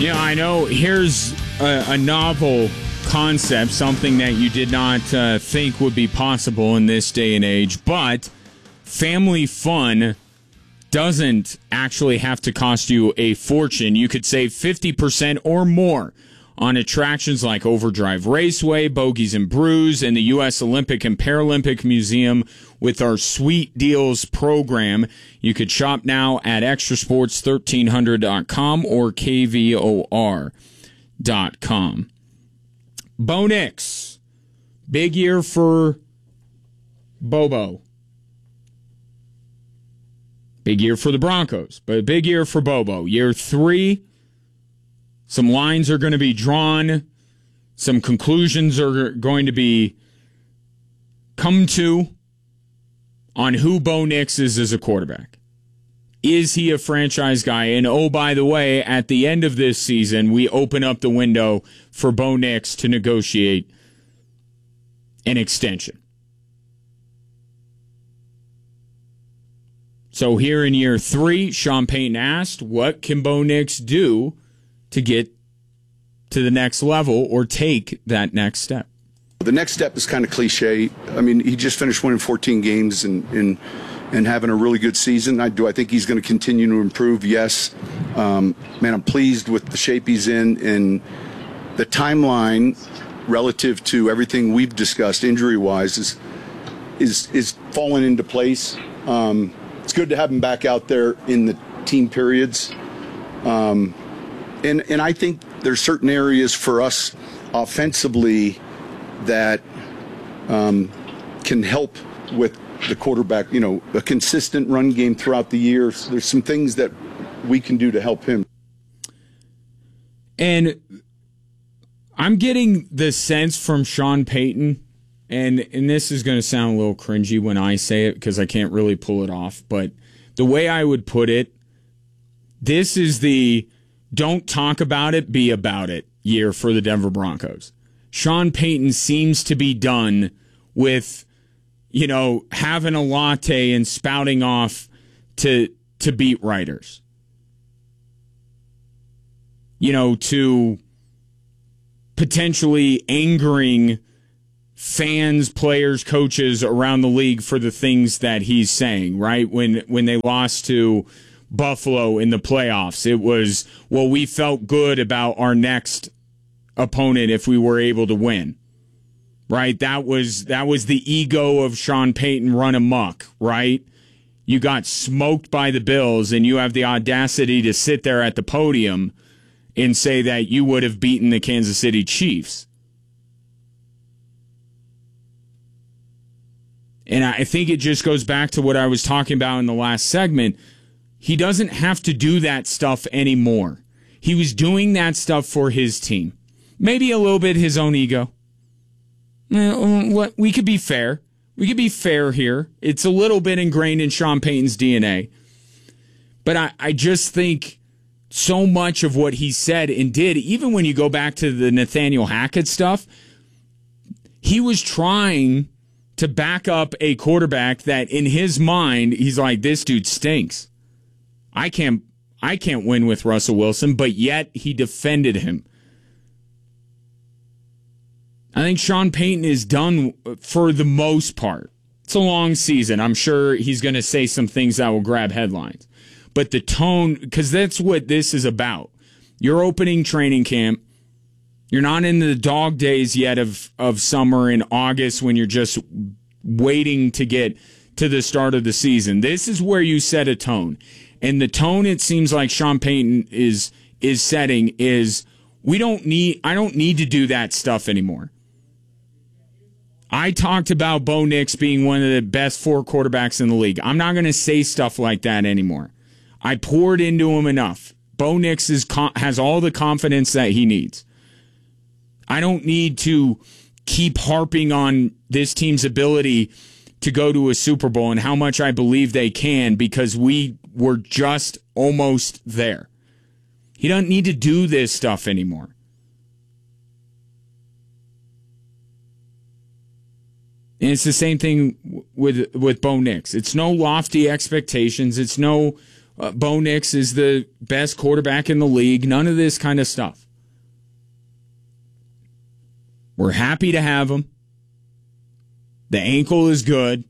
Yeah, I know. Here's a novel concept, something that you did not think would be possible in this day and age, but family fun doesn't actually have to cost you a fortune. You could save 50% or more on attractions like Overdrive Raceway, Bogies and Brews, and the U.S. Olympic and Paralympic Museum with our Sweet Deals program. You could shop now at extrasports1300.com or kvor.com. Bo Nix, big year for Bobo. Big year for the Broncos, but a big year for Bobo. Year 3, some lines are going to be drawn. Some conclusions are going to be come to on who Bo Nix is as a quarterback. Is he a franchise guy? And oh, by the way, at the end of this season, we open up the window for Bo Nix to negotiate an extension. So here in year 3, Sean Payton asked, what can Bo Nix do to get to the next level or take that next step? The next step is kind of cliche. I mean, he just finished winning 14 games and having a really good season. I think he's going to continue to improve? Yes. Man, I'm pleased with the shape he's in, and the timeline relative to everything we've discussed injury-wise is falling into place. It's good to have him back out there in the team periods. And I think there's certain areas for us offensively that can help with the quarterback, a consistent run game throughout the year. So there's some things that we can do to help him. And I'm getting the sense from Sean Payton, and this is going to sound a little cringy when I say it because I can't really pull it off, but the way I would put it, this is the don't talk about it, be about it year for the Denver Broncos. Sean Payton seems to be done with, having a latte and spouting off to beat writers. To potentially angering fans, players, coaches around the league for the things that he's saying, right? When they lost to Buffalo in the playoffs, it was, well, we felt good about our next opponent if we were able to win, right? That was the ego of Sean Payton run amok, right? You got smoked by the Bills, and you have the audacity to sit there at the podium and say that you would have beaten the Kansas City Chiefs. And I think it just goes back to what I was talking about in the last segment. He doesn't have to do that stuff anymore. He was doing that stuff for his team. Maybe a little bit his own ego. We could be fair. We could be fair here. It's a little bit ingrained in Sean Payton's DNA. But I just think so much of what he said and did, even when you go back to the Nathaniel Hackett stuff, he was trying to back up a quarterback that in his mind, he's like, this dude stinks. I can't win with Russell Wilson, but yet he defended him. I think Sean Payton is done for the most part. It's a long season. I'm sure he's going to say some things that will grab headlines. But the tone, because that's what this is about. You're opening training camp. You're not in the dog days yet of summer in August when you're just waiting to get to the start of the season. This is where you set a tone. And the tone it seems like Sean Payton is setting is I don't need to do that stuff anymore. I talked about Bo Nix being one of the best 4 quarterbacks in the league. I'm not going to say stuff like that anymore. I poured into him enough. Bo Nix has all the confidence that he needs. I don't need to keep harping on this team's ability to go to a Super Bowl and how much I believe they can because we were just almost there. He doesn't need to do this stuff anymore. And it's the same thing with Bo Nix. It's no lofty expectations. It's no, Bo Nix is the best quarterback in the league. None of this kind of stuff. We're happy to have him. The ankle is good.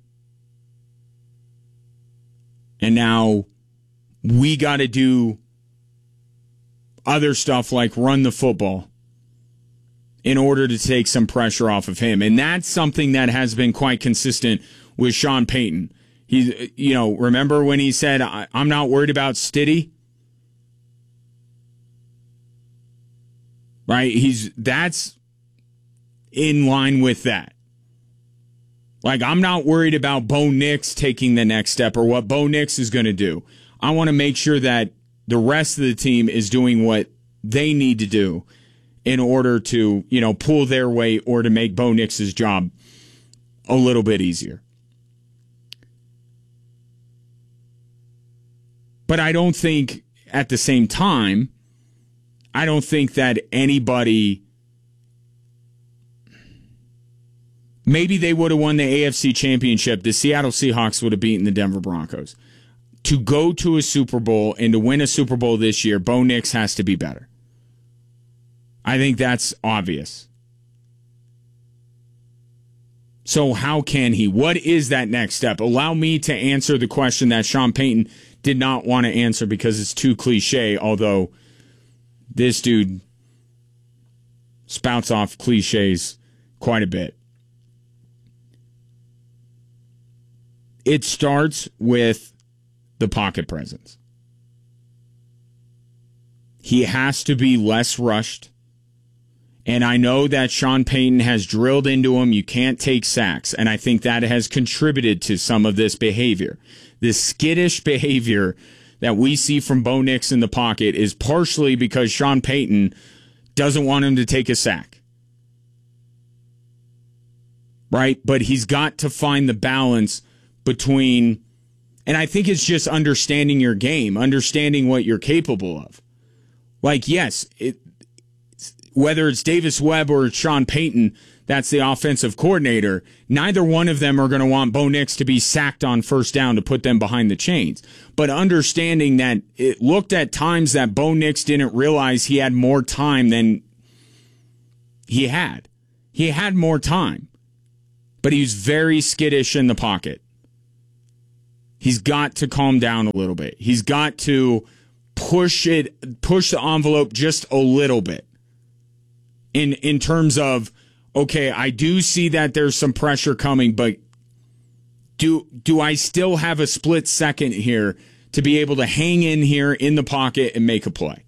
And now we got to do other stuff like run the football in order to take some pressure off of him. And that's something that has been quite consistent with Sean Payton. Remember when he said, I'm not worried about Stiddy? Right? That's in line with that. Like, I'm not worried about Bo Nix taking the next step or what Bo Nix is going to do. I want to make sure that the rest of the team is doing what they need to do in order to, pull their weight or to make Bo Nix's job a little bit easier. But I don't think, at the same time, I don't think that anybody... Maybe they would have won the AFC Championship. The Seattle Seahawks would have beaten the Denver Broncos. To go to a Super Bowl and to win a Super Bowl this year, Bo Nix has to be better. I think that's obvious. So how can he? What is that next step? Allow me to answer the question that Sean Payton did not want to answer because it's too cliche, although this dude spouts off cliches quite a bit. It starts with the pocket presence. He has to be less rushed. And I know that Sean Payton has drilled into him, you can't take sacks. And I think that has contributed to some of this behavior. This skittish behavior that we see from Bo Nix in the pocket is partially because Sean Payton doesn't want him to take a sack. Right? But he's got to find the balance between, and I think it's just understanding your game, understanding what you're capable of. Like, yes, whether it's Davis Webb or Sean Payton, that's the offensive coordinator, neither one of them are going to want Bo Nix to be sacked on first down to put them behind the chains. But understanding that it looked at times that Bo Nix didn't realize he had more time than he had. He had more time, but he was very skittish in the pocket. He's got to calm down a little bit. He's got to push the envelope just a little bit. In terms of, okay, I do see that there's some pressure coming, but do I still have a split second here to be able to hang in here in the pocket and make a play?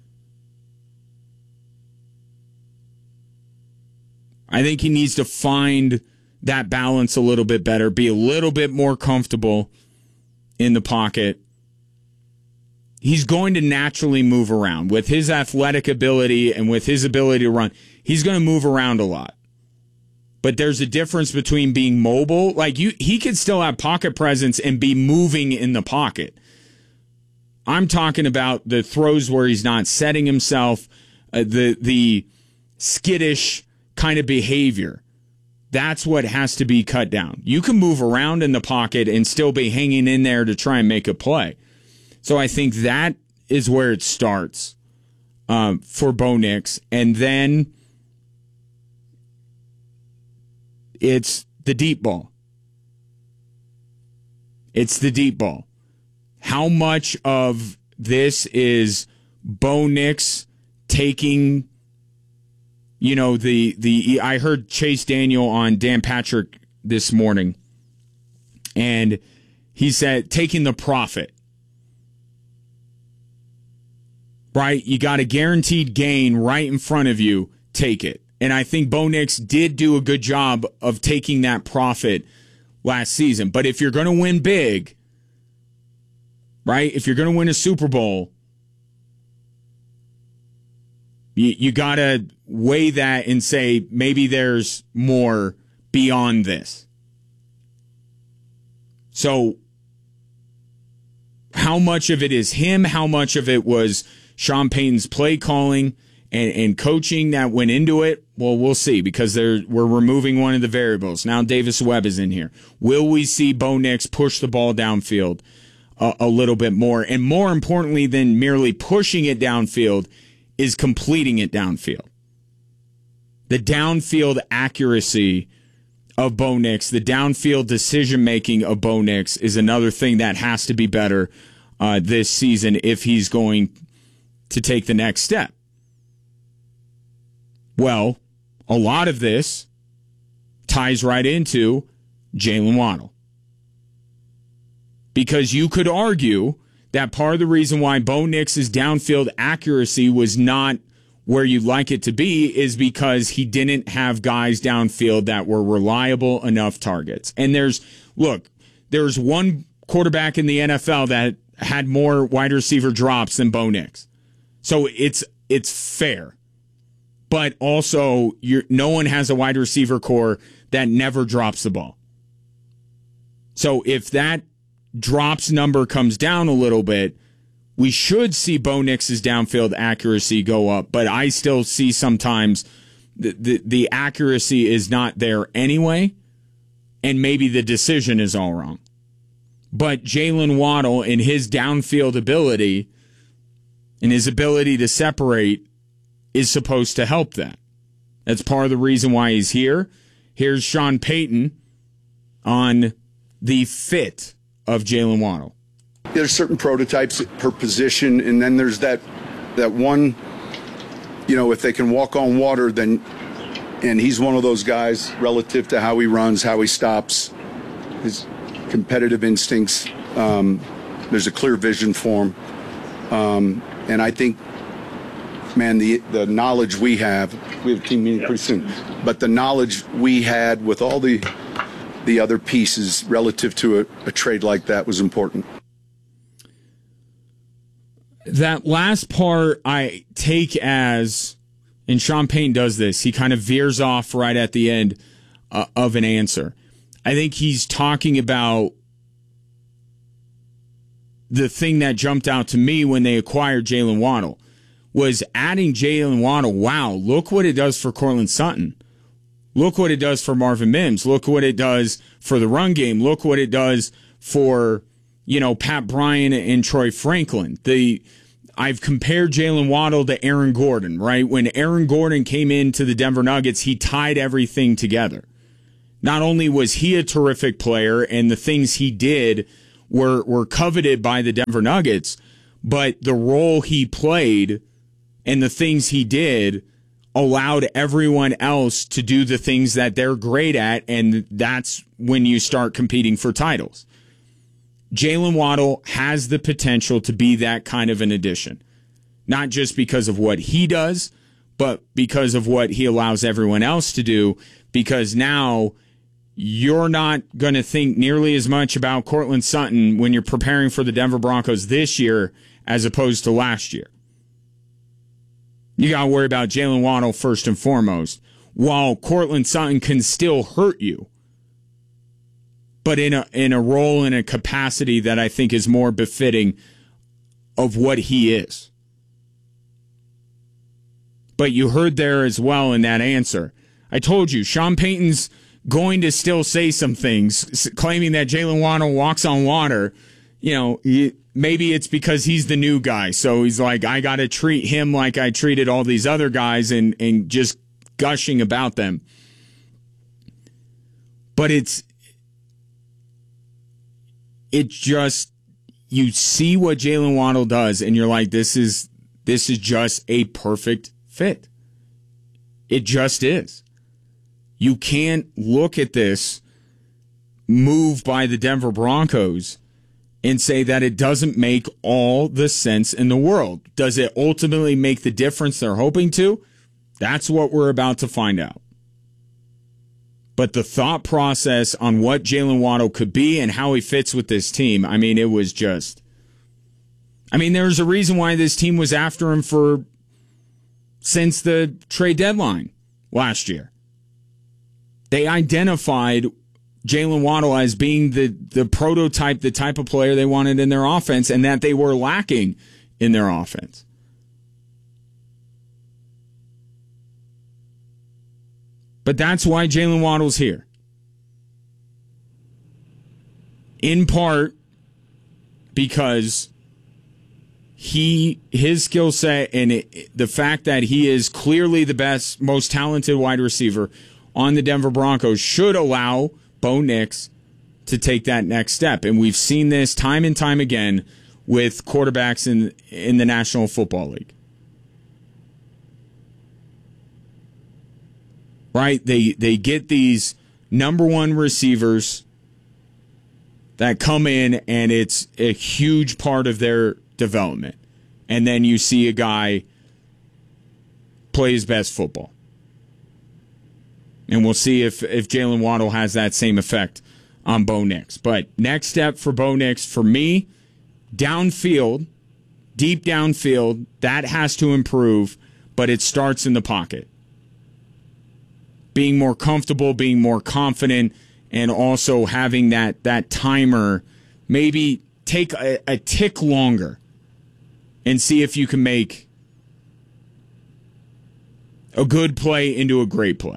I think he needs to find that balance a little bit better, be a little bit more comfortable in the pocket. He's going to naturally move around. With his athletic ability and with his ability to run, he's going to move around a lot. But there's a difference between being mobile. Like, he could still have pocket presence and be moving in the pocket. I'm talking about the throws where he's not setting himself, the skittish kind of behavior. That's what has to be cut down. You can move around in the pocket and still be hanging in there to try and make a play. So I think that is where it starts for Bo Nix. And then it's the deep ball. It's the deep ball. How much of this is Bo Nix taking, I heard Chase Daniel on Dan Patrick this morning, and he said taking the profit. Right? You got a guaranteed gain right in front of you, take it. And I think Bo Nix did do a good job of taking that profit last season. But if you're going to win big, right? If you're going to win a Super Bowl, you got to weigh that and say maybe there's more beyond this. So how much of it is him? How much of it was Sean Payton's play calling and coaching that went into it? Well, we'll see, because we're removing one of the variables. Now Davis Webb is in here. Will we see Bo Nix push the ball downfield a little bit more. And more importantly than merely pushing it downfield is completing it downfield. The downfield accuracy of Bo Nix, the downfield decision-making of Bo Nix is another thing that has to be better this season if he's going to take the next step. Well, a lot of this ties right into Jaylen Waddle. Because you could argue that part of the reason why Bo Nix's downfield accuracy was not where you'd like it to be is because he didn't have guys downfield that were reliable enough targets. And there's one quarterback in the NFL that had more wide receiver drops than Bo Nix. So it's fair. But also, no one has a wide receiver core that never drops the ball. So if that drops number comes down a little bit, we should see Bo Nix's downfield accuracy go up, but I still see sometimes the accuracy is not there anyway, and maybe the decision is all wrong. But Jaylen Waddle and his downfield ability and his ability to separate is supposed to help that. That's part of the reason why he's here. Here's Sean Payton on the fit of Jaylen Waddle. There's certain prototypes per position, and then there's that one, if they can walk on water, then, and he's one of those guys relative to how he runs, how he stops, his competitive instincts. There's a clear vision for him. And I think, man, the knowledge we have a team meeting pretty soon, but the knowledge we had with all the other pieces relative to a trade like that was important. That last part I take as, and Sean Payton does this, he kind of veers off right at the end of an answer. I think he's talking about the thing that jumped out to me when they acquired Jaylen Waddle was adding Jaylen Waddle. Wow, look what it does for Courtland Sutton. Look what it does for Marvin Mims. Look what it does for the run game. Look what it does for, Pat Bryant and Troy Franklin. I've compared Jaylen Waddle to Aaron Gordon, right? When Aaron Gordon came into the Denver Nuggets, he tied everything together. Not only was he a terrific player and the things he did were coveted by the Denver Nuggets, but the role he played and the things he did allowed everyone else to do the things that they're great at, and that's when you start competing for titles. Jaylen Waddle has the potential to be that kind of an addition, not just because of what he does, but because of what he allows everyone else to do, because now you're not going to think nearly as much about Courtland Sutton when you're preparing for the Denver Broncos this year as opposed to last year. You got to worry about Jaylen Waddle first and foremost, while Courtland Sutton can still hurt you, but in a role, in a capacity that I think is more befitting of what he is. But you heard there as well in that answer. I told you, Sean Payton's going to still say some things, claiming that Jaylen Waddle walks on water. Maybe it's because he's the new guy. So he's like, I got to treat him like I treated all these other guys and just gushing about them. But it's just, you see what Jaylen Waddle does and you're like, this is just a perfect fit. It just is. You can't look at this move by the Denver Broncos and say that it doesn't make all the sense in the world. Does it ultimately make the difference they're hoping to? That's what we're about to find out. But the thought process on what Jaylen Waddle could be and how he fits with this team, it was just... there's a reason why this team was after him since the trade deadline last year. They identified Jaylen Waddle as being the prototype, the type of player they wanted in their offense, and that they were lacking in their offense. But that's why Jaylen Waddle's here. In part, because his skill set and the fact that he is clearly the best, most talented wide receiver on the Denver Broncos should allow Bo Nix to take that next step. And we've seen this time and time again with quarterbacks in the National Football League. Right? They get these number one receivers that come in, and it's a huge part of their development. And then you see a guy play his best football. And we'll see if Jalen Waddle has that same effect on Bo Nix. But next step for Bo Nix, for me, downfield, deep downfield, that has to improve, but it starts in the pocket. Being more comfortable, being more confident, and also having that timer maybe take a tick longer and see if you can make a good play into a great play.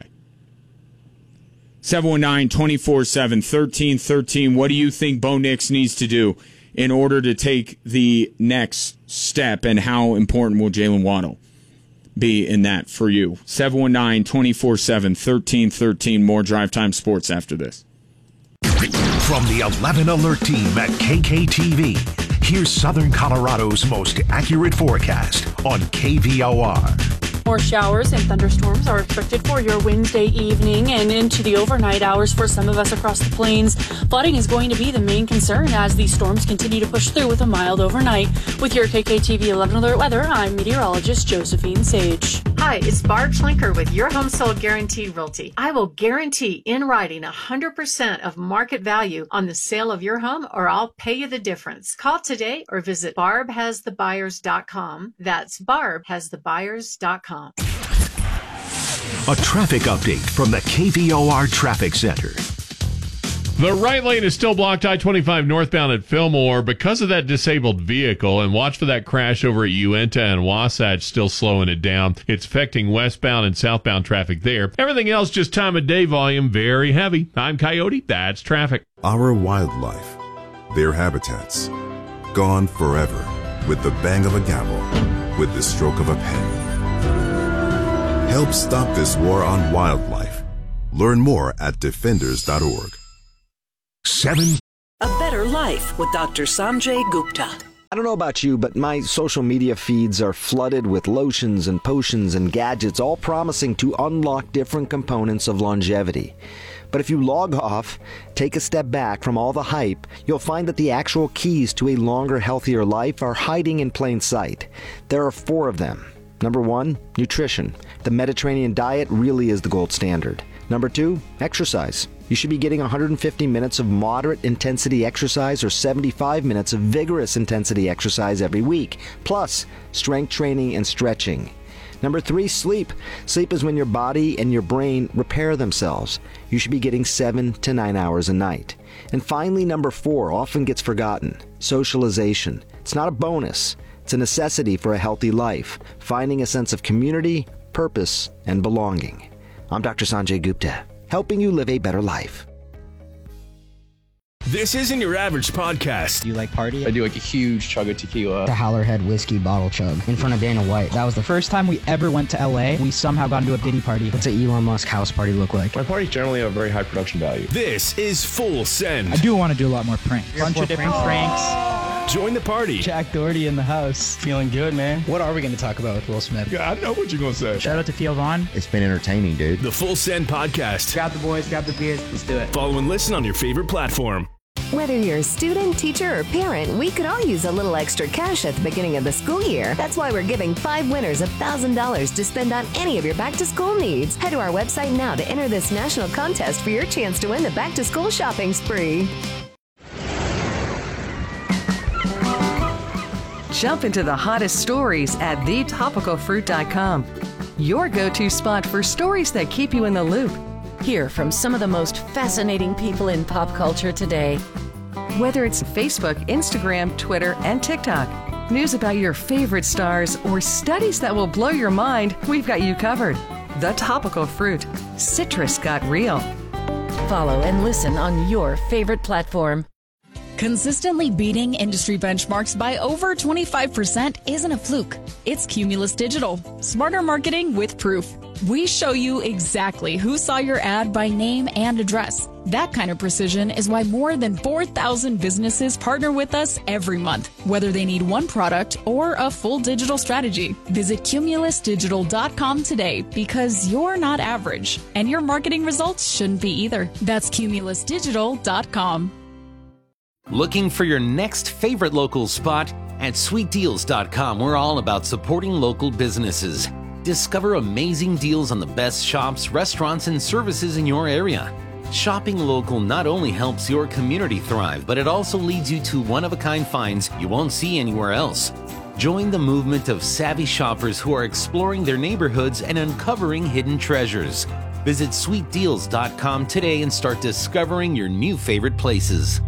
719-247-1313. What do you think Bo Nix needs to do in order to take the next step, and how important will Jalen Waddle be in that for you? 719-247-1313. More Drive Time Sports after this. From the 11 Alert team at KKTV, here's Southern Colorado's most accurate forecast on KVOR. More showers and thunderstorms are expected for your Wednesday evening and into the overnight hours for some of us across the plains. Flooding is going to be the main concern as these storms continue to push through with a mild overnight. With your KKTV 11 Alert weather, I'm meteorologist Josephine Sage. Hi, it's Barb Schlenker with Your Home Sold Guaranteed Realty. I will guarantee in writing 100% of market value on the sale of your home, or I'll pay you the difference. Call today or visit barbhasthebuyers.com. That's barbhasthebuyers.com. A traffic update from the KVOR Traffic Center. The right lane is still blocked I-25 northbound at Fillmore because of that disabled vehicle, and watch for that crash over at Uinta and Wasatch, still slowing it down. It's affecting westbound and southbound traffic there. Everything else, just time of day volume, very heavy. I'm Coyote, that's traffic. Our wildlife, their habitats, gone forever with the bang of a gavel, with the stroke of a pen. Help stop this war on wildlife. Learn more at defenders.org. A better life with Dr. Sanjay Gupta. I don't know about you, but my social media feeds are flooded with lotions and potions and gadgets, all promising to unlock different components of longevity. But if you log off, take a step back from all the hype, you'll find that the actual keys to a longer, healthier life are hiding in plain sight. There are 4 of them. Number 1, nutrition. The Mediterranean diet really is the gold standard. Number 2, exercise. You should be getting 150 minutes of moderate intensity exercise or 75 minutes of vigorous intensity exercise every week, plus strength training and stretching. Number 3, sleep. Sleep is when your body and your brain repair themselves. You should be getting 7 to 9 hours a night. And finally, number 4 often gets forgotten. Socialization. It's not a bonus. It's a necessity for a healthy life, finding a sense of community, purpose, and belonging. I'm Dr. Sanjay Gupta, helping you live a better life. This isn't your average podcast. Do you like party? I do like a huge chug of tequila. The Howlerhead whiskey bottle chug in front of Dana White. That was the first time we ever went to LA. We somehow got into a Diddy party. What's an Elon Musk house party look like? My parties generally have very high production value. This is Full Send. I do want to do a lot more pranks. Bunch of different pranks. Join the party. Jack Doherty in the house. Feeling good, man. What are we going to talk about with Will Smith? Yeah, I know what you're going to say. Shout out to Theo Vaughn. It's been entertaining, dude. The Full Send Podcast. Grab the boys, grab the beers. Let's do it. Follow and listen on your favorite platform. Whether you're a student, teacher, or parent, we could all use a little extra cash at the beginning of the school year. That's why we're giving 5 winners $1,000 to spend on any of your back-to-school needs. Head to our website now to enter this national contest for your chance to win the back-to-school shopping spree. Jump into the hottest stories at thetopicalfruit.com. Your go-to spot for stories that keep you in the loop. Hear from some of the most fascinating people in pop culture today. Whether it's Facebook, Instagram, Twitter, and TikTok, news about your favorite stars, or studies that will blow your mind, we've got you covered. The Topical Fruit. Citrus got real. Follow and listen on your favorite platform. Consistently beating industry benchmarks by over 25% isn't a fluke. It's Cumulus Digital. Smarter marketing with proof. We show you exactly who saw your ad by name and address. That kind of precision is why more than 4,000 businesses partner with us every month, whether they need one product or a full digital strategy. Visit cumulusdigital.com today because you're not average, and your marketing results shouldn't be either. That's cumulusdigital.com. Looking for your next favorite local spot? At sweetdeals.com, we're all about supporting local businesses. Discover amazing deals on the best shops, restaurants, and services in your area. Shopping local not only helps your community thrive, but it also leads you to one-of-a-kind finds you won't see anywhere else. Join the movement of savvy shoppers who are exploring their neighborhoods and uncovering hidden treasures. Visit sweetdeals.com today and start discovering your new favorite places.